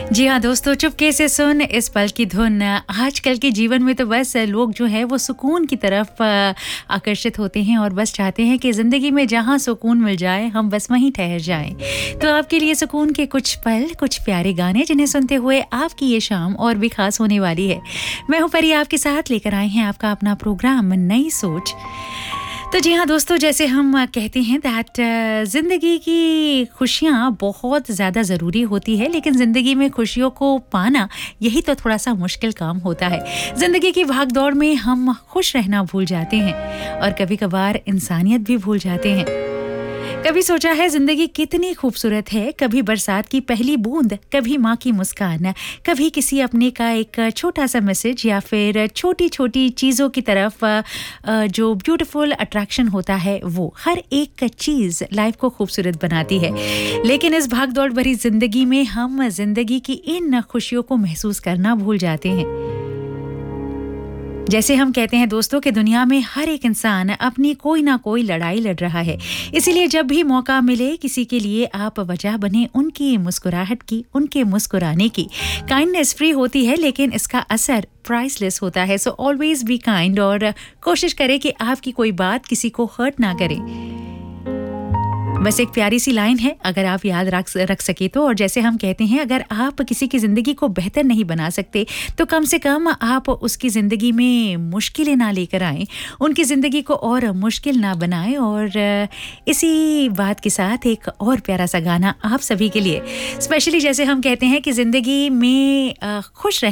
जी हाँ दोस्तों, चुपके से सुन इस पल की धुन। आजकल के जीवन में तो बस लोग जो है वो सुकून की तरफ आकर्षित होते हैं और बस चाहते हैं कि ज़िंदगी में जहाँ सुकून मिल जाए हम बस वहीं ठहर जाएं। तो आपके लिए सुकून के कुछ पल, कुछ प्यारे गाने जिन्हें सुनते हुए आपकी ये शाम और भी खास होने वाली है। मैं हूँ परी, आपके साथ लेकर आए हैं आपका अपना प्रोग्राम नई सोच। तो जी हाँ दोस्तों, जैसे हम कहते हैं दैट ज़िंदगी की खुशियाँ बहुत ज़्यादा ज़रूरी होती है, लेकिन ज़िंदगी में खुशियों को पाना यही तो थोड़ा सा मुश्किल काम होता है। ज़िंदगी की भागदौड़ में हम खुश रहना भूल जाते हैं और कभी कभार इंसानियत भी भूल जाते हैं। कभी सोचा है ज़िंदगी कितनी खूबसूरत है, कभी बरसात की पहली बूंद, कभी माँ की मुस्कान, कभी किसी अपने का एक छोटा सा मैसेज या फिर छोटी छोटी चीज़ों की तरफ जो ब्यूटीफुल अट्रैक्शन होता है, वो हर एक चीज़ लाइफ को खूबसूरत बनाती है। लेकिन इस भागदौड़ भरी ज़िंदगी में हम ज़िंदगी की इन खुशियों को महसूस करना भूल जाते हैं। जैसे हम कहते हैं दोस्तों कि दुनिया में हर एक इंसान अपनी कोई ना कोई लड़ाई लड़ रहा है, इसीलिए जब भी मौका मिले किसी के लिए आप वजह बने उनकी मुस्कुराहट की, उनके मुस्कुराने की। काइंडनेस फ्री होती है लेकिन इसका असर प्राइसलेस होता है। सो ऑलवेज बी काइंड और कोशिश करें कि आपकी कोई बात किसी को हर्ट ना करे। बस एक प्यारी सी लाइन है, अगर आप याद रख सके तो। और जैसे हम कहते हैं, अगर आप किसी की ज़िंदगी को बेहतर नहीं बना सकते तो कम से कम आप उसकी ज़िंदगी में मुश्किलें ना लेकर आएं, उनकी ज़िंदगी को और मुश्किल ना बनाएं। और इसी बात के साथ एक और प्यारा सा गाना आप सभी के लिए, स्पेशली जैसे हम कहते हैं कि ज़िंदगी में खुश